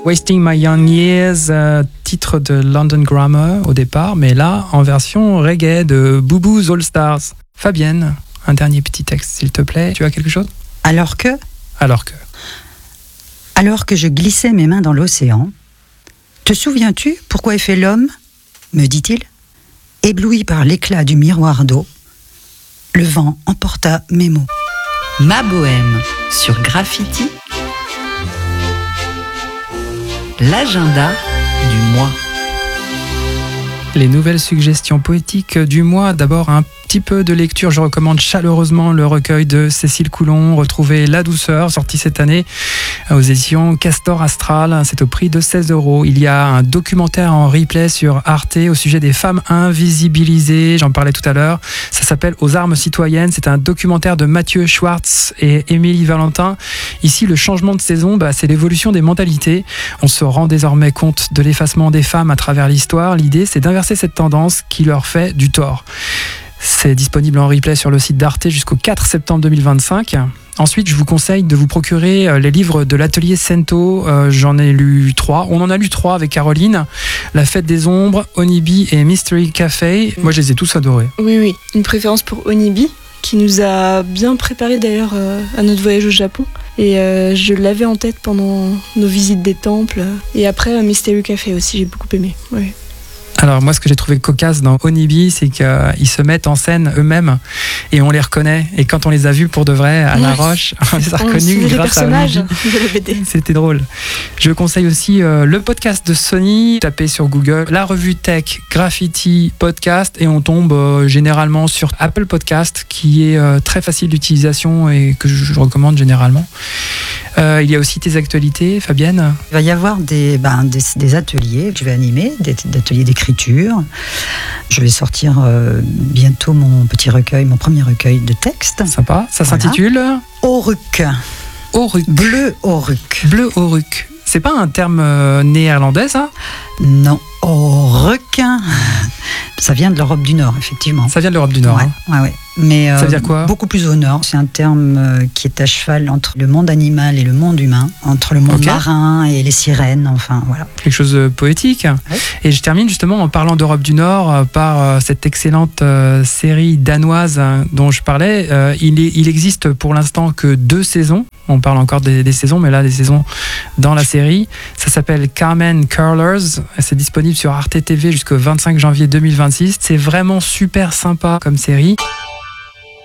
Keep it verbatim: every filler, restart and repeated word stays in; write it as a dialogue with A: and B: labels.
A: Wasting My Young Years, euh, titre de London Grammar au départ, mais là en version reggae de Boo Boo's All Stars. Fabienne, un dernier petit texte s'il te plaît. Tu as quelque chose ?
B: Alors que
A: Alors que
B: Alors que je glissais mes mains dans l'océan, te souviens-tu pourquoi est fait l'homme ? Me dit-il. Ébloui par l'éclat du miroir d'eau, le vent emporta mes mots.
C: Ma bohème sur Graffiti. L'agenda du mois.
A: Les nouvelles suggestions poétiques du mois. D'abord, un petit peu de lecture. Je recommande chaleureusement le recueil de Cécile Coulon, Retrouver la douceur, sorti cette année aux éditions Castor Astral. C'est au prix de seize euros. Il y a un documentaire en replay sur Arte au sujet des femmes invisibilisées. J'en parlais tout à l'heure. Ça s'appelle Aux armes citoyennes. C'est un documentaire de Mathieu Schwartz et Émilie Valentin. Ici, le changement de saison, bah, c'est l'évolution des mentalités. On se rend désormais compte de l'effacement des femmes à travers l'histoire. L'idée, c'est d'inverser cette tendance qui leur fait du tort. C'est disponible en replay sur le site d'Arte jusqu'au quatre septembre deux mille vingt-cinq. Ensuite, je vous conseille de vous procurer les livres de l'atelier Sento. Euh, j'en ai lu trois. On en a lu trois avec Caroline. La Fête des Ombres, Onibi et Mystery Café. Moi, je les ai tous adorés.
D: Oui, oui. Une préférence pour Onibi, qui nous a bien préparé d'ailleurs euh, à notre voyage au Japon. Et euh, je l'avais en tête pendant nos visites des temples. Et après, euh, Mystery Café aussi, j'ai beaucoup aimé. Oui.
A: Alors moi, ce que j'ai trouvé cocasse dans Onibi, c'est qu'ils se mettent en scène eux-mêmes et on les reconnaît. Et quand on les a vus pour de vrai à oui. La Roche, on les a reconnus grâce à Onibi. C'était drôle. Je conseille aussi euh, le podcast de Sony. Tapez sur Google la revue Tech Graffiti Podcast et on tombe euh, généralement sur Apple Podcast, qui est euh, très facile d'utilisation et que je, je recommande généralement. Euh, il y a aussi tes actualités, Fabienne.
B: Il va y avoir des, ben, des, des ateliers que je vais animer, des, des ateliers d'écriture. Je vais sortir euh, bientôt mon petit recueil, mon premier recueil de textes.
A: Sympa. Ça voilà. S'intitule
B: Auruk.
A: Auruk.
B: Bleu Auruk.
A: Bleu Auruk. C'est pas un terme euh, néerlandais, ça ?
B: Non. Auruk. Ça vient de l'Europe du Nord, effectivement.
A: Ça vient de l'Europe du Nord.
B: Ouais,
A: hein.
B: ouais, ouais. Mais
A: ça
B: euh,
A: veut dire quoi ?
B: Beaucoup plus au nord. C'est un terme euh, qui est à cheval entre le monde animal et le monde humain, entre le monde okay. marin et les sirènes, enfin voilà.
A: Quelque chose de poétique. Ouais. Et je termine justement en parlant d'Europe du Nord euh, par euh, cette excellente euh, série danoise hein, dont je parlais. Euh, il, est, il existe pour l'instant que deux saisons. On parle encore des, des saisons, mais là des saisons dans la série. Ça s'appelle Carmen Curlers. C'est disponible sur Arte T V jusqu'au vingt-cinq janvier deux mille vingt-six. C'est vraiment super sympa comme série.